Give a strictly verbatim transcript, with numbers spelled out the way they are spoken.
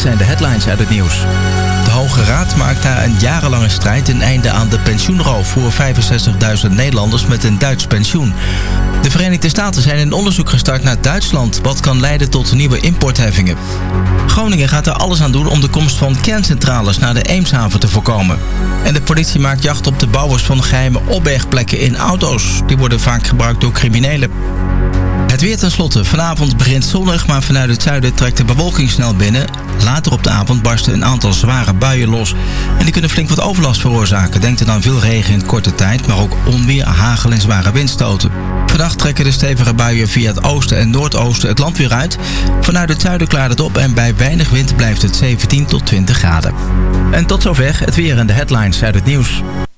zijn de headlines uit het nieuws. De Hoge Raad maakt na een jarenlange strijd een einde aan de pensioenroof voor vijfenzestigduizend Nederlanders met een Duits pensioen. De Verenigde Staten zijn een onderzoek gestart naar Duitsland, wat kan leiden tot nieuwe importheffingen. Groningen gaat er alles aan doen om de komst van kerncentrales naar de Eemshaven te voorkomen. En de politie maakt jacht op de bouwers van geheime opbergplekken in auto's. Die worden vaak gebruikt door criminelen. Het weer tenslotte. Vanavond begint zonnig, maar vanuit het zuiden trekt de bewolking snel binnen. Later op de avond barsten een aantal zware buien los. En die kunnen flink wat overlast veroorzaken. Denk er dan veel regen in korte tijd, maar ook onweer, hagel en zware windstoten. Vannacht trekken de stevige buien via het oosten en noordoosten het land weer uit. Vanuit het zuiden klaart het op en bij weinig wind blijft het zeventien tot twintig graden. En tot zover het weer en de headlines uit het nieuws.